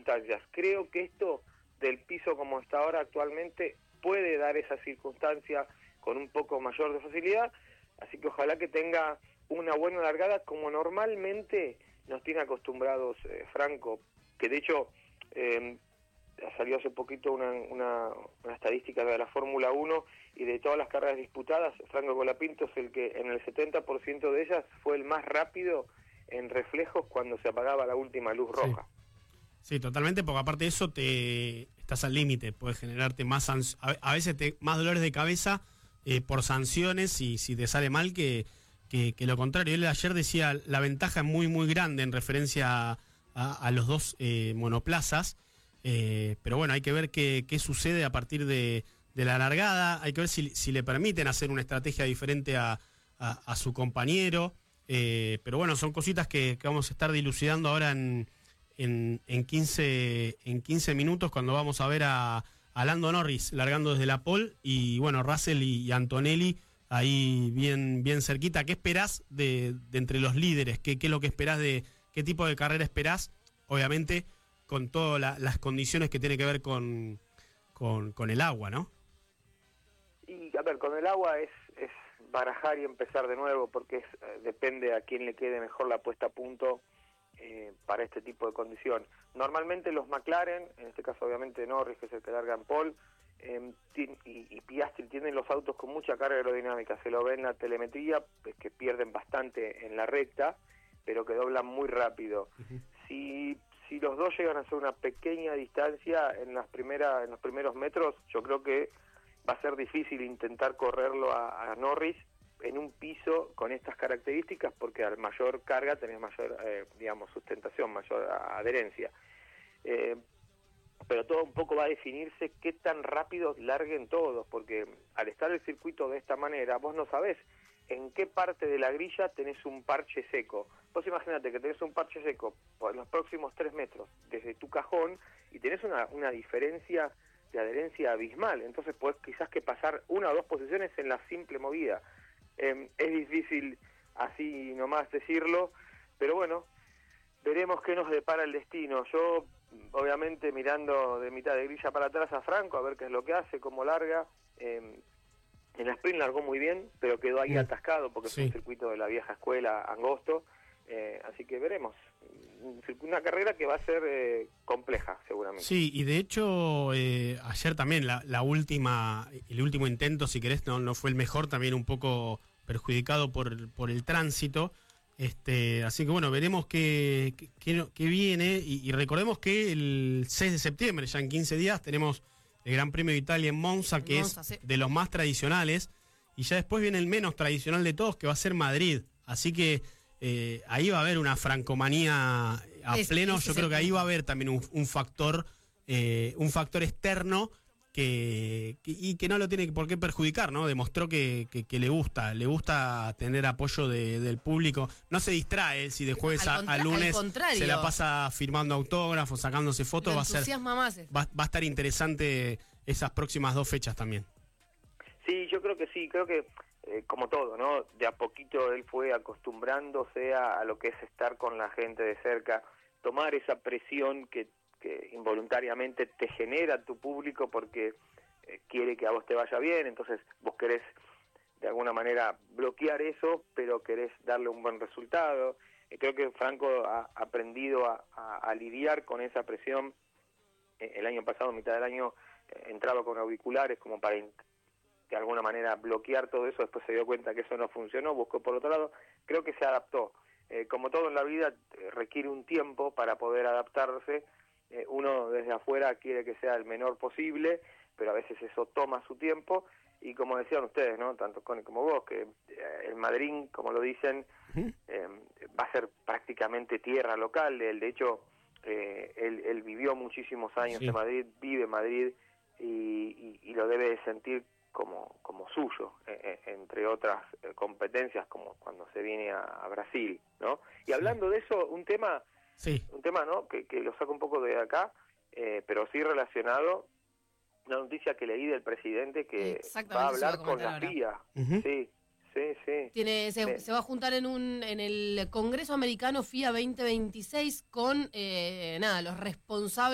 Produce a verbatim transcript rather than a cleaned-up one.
circunstancias. Creo que esto del piso como está ahora actualmente puede dar esa circunstancia con un poco mayor de facilidad, así que ojalá que tenga una buena largada como normalmente nos tiene acostumbrados eh, Franco, que de hecho eh, salió hace poquito una, una, una estadística de la Fórmula uno y de todas las carreras disputadas, Franco Colapinto es el que en el setenta por ciento de ellas fue el más rápido en reflejos cuando se apagaba la última luz roja. Sí, sí, totalmente, porque aparte de eso te estás al límite, puedes generarte más a, a veces te, más dolores de cabeza eh, por sanciones y si te sale mal que, que, que lo contrario. Él ayer decía la ventaja es muy muy grande en referencia a, a, a los dos eh, monoplazas, eh, pero bueno, hay que ver qué, qué sucede a partir de, de la largada, hay que ver si, si le permiten hacer una estrategia diferente a, a, a su compañero. Eh, pero bueno, son cositas que, que vamos a estar dilucidando ahora en, en, en, quince, en quince minutos cuando vamos a ver a, a Lando Norris largando desde la pole y bueno, Russell y, y Antonelli ahí bien, bien cerquita. ¿Qué esperás de, de entre los líderes? ¿Qué, ¿Qué es lo que esperás de qué tipo de carrera esperás? Obviamente con todas la, las condiciones que tiene que ver con, con, con el agua, ¿no? Y a ver, con el agua es... es barajar y empezar de nuevo porque es, eh, depende a quién le quede mejor la puesta a punto eh, para este tipo de condición. Normalmente los McLaren, en este caso obviamente Norris, que es el que larga en pole, eh, y, y Piastri tienen los autos con mucha carga aerodinámica, se lo ve en la telemetría, pues que pierden bastante en la recta, pero que doblan muy rápido. Uh-huh. Si, si los dos llegan a hacer una pequeña distancia en las primeras, en los primeros metros, yo creo que va a ser difícil intentar correrlo a, a Norris en un piso con estas características porque al mayor carga tenés mayor, eh, digamos, sustentación, mayor adherencia. Eh, pero todo un poco va a definirse qué tan rápido larguen todos, porque al estar el circuito de esta manera, vos no sabés en qué parte de la grilla tenés un parche seco. Vos imagínate que tenés un parche seco por los próximos tres metros desde tu cajón y tenés una, una diferencia de adherencia abismal, entonces podés quizás que pasar una o dos posiciones en la simple movida. Eh, es difícil así nomás decirlo, pero bueno, veremos qué nos depara el destino. Yo, obviamente, mirando de mitad de grilla para atrás a Franco, a ver qué es lo que hace, cómo larga. Eh, en la sprint largó muy bien, pero quedó ahí mm. atascado porque sí. Es un circuito de la vieja escuela, angosto, eh, así que veremos. Una carrera que va a ser eh, compleja, seguramente. Sí, y de hecho, eh, ayer también la, la última, el último intento, si querés, no, no fue el mejor, también un poco perjudicado por, por el tránsito. Este, así que bueno, veremos qué, qué, qué viene. Y, y recordemos que el seis de septiembre, ya en quince días, tenemos el Gran Premio de Italia en Monza, que Monza, es sí. de los más tradicionales. Y ya después viene el menos tradicional de todos, que va a ser Madrid. Así que Eh, ahí va a haber una francomanía a es, pleno. Yo creo que ahí va a haber también un, un factor eh, un factor externo que, que y que no lo tiene por qué perjudicar, ¿no? Demostró que, que, que le gusta le gusta tener apoyo de, del público. No se distrae si de jueves a, a lunes se la pasa firmando autógrafos, sacándose fotos. Va a ser va, va a estar interesante esas próximas dos fechas también. Sí, yo creo que sí, creo que Eh, como todo, ¿no? De a poquito él fue acostumbrándose a, a lo que es estar con la gente de cerca, tomar esa presión que, que involuntariamente te genera tu público porque eh, quiere que a vos te vaya bien, entonces vos querés de alguna manera bloquear eso, pero querés darle un buen resultado. Eh, creo que Franco ha aprendido a, a, a lidiar con esa presión. Eh, el año pasado, mitad del año, eh, entraba con auriculares como para de alguna manera bloquear todo eso, después se dio cuenta que eso no funcionó, buscó por otro lado, creo que se adaptó. Eh, como todo en la vida, eh, requiere un tiempo para poder adaptarse, eh, uno desde afuera quiere que sea el menor posible, pero a veces eso toma su tiempo, y como decían ustedes, ¿no? Tanto Connie como vos, que eh, el Madrid, como lo dicen, eh, va a ser prácticamente tierra local. Él, de hecho, eh, él, él vivió muchísimos años sí. en Madrid, vive en Madrid, y, y, y lo debe de sentir como como suyo, eh, entre otras eh, competencias, como cuando se viene a, a Brasil, ¿no? Y sí. hablando de eso, un tema, sí. un tema, ¿no? Que, que lo saco un poco de acá, eh, pero sí relacionado, una noticia que leí del presidente que va a hablar con la F I A. Uh-huh. Sí, sí, sí. Tiene, se, se va a juntar en un en el Congreso Americano F I A veinte veintiséis con, eh, nada, los responsables